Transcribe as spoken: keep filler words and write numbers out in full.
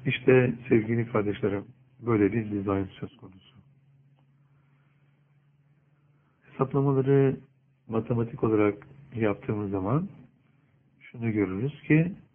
İşte sevgili kardeşlerim, böyle bir dizayn söz konusu. Hesaplamaları matematik olarak yaptığımız zaman şunu görürüz ki